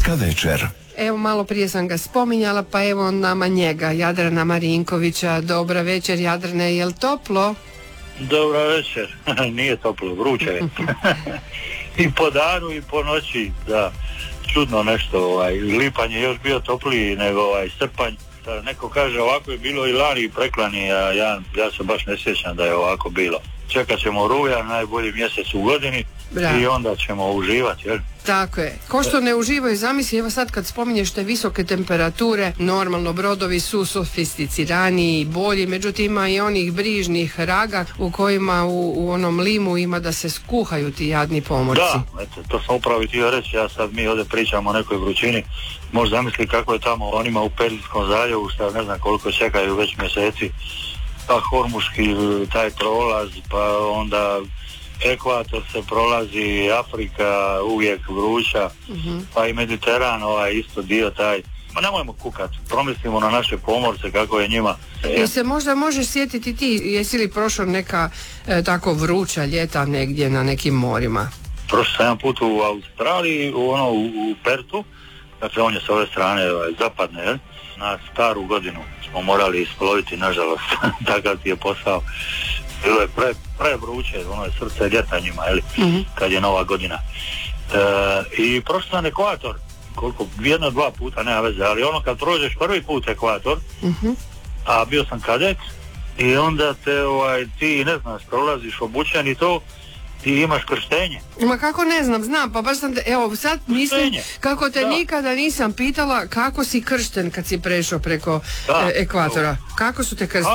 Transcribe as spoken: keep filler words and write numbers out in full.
Svaka večer. Evo, malo prije sam ga spominjala, pa evo nama njega, Jadrana Marinkovića. Dobra večer, Jadrane, jel toplo? Dobra večer, nije toplo, vruće je. I po danu i po noći, da, čudno nešto, ovaj, lipanj je još bio topliji nego ovaj srpanj. Da, neko kaže ovako je bilo i lani i preklani, a ja, ja se baš ne sjećam da je ovako bilo. Čekat ćemo rujan, najbolji mjesec u godini. Bra. I onda ćemo uživati, jel? Tako je. Ko što ne uživaju, zamisli, evo sad kad spominješ te visoke temperature, normalno brodovi su sofisticiraniji i bolji, međutim ima i onih brižnih raga u kojima u, u onom limu ima da se skuhaju ti jadni pomorci. Da, eto, to sam upravo htio reći, ja sad mi ovdje pričamo o nekoj vrućini, možda zamisli kako je tamo onima u Perzijskom zaljevu, šta ne znam koliko čekaju već mjeseci, pa Hormuški taj prolaz, pa onda ekvator se prolazi, Afrika uvijek vruća, uh-huh. pa i Mediteran, ovaj isto dio taj. Ma nemojmo kukat, promislimo na naše pomorce kako je njima. I se možda možeš sjetiti ti, jesi li prošao neka e, tako vruća ljeta negdje na nekim morima? Prošao sam jedan put u Australiji, u, ono, u, u Pertu, dakle on je s ove strane ovaj, zapadne, jel? Na staru godinu smo morali isploviti, nažalost, takav ti je posao. Bilo je pre, pre vruće, ono je srce ljeta njima, jel? Mm-hmm. Kad je nova godina. E, I prošao sam ekvator, koliko, jedno, dva puta, nema veze, ali ono kad prođeš prvi put ekvator, mm-hmm. a bio sam kadet, i onda te, ovaj, ti, ne znaš, prolaziš obučen i to, ti imaš krštenje. Ma kako ne znam, znam, pa baš sam te, evo sad mislim krštenje. Kako te da. Nikada nisam pitala kako si kršten kad si prešao preko e, ekvatora. Kako su te krstili?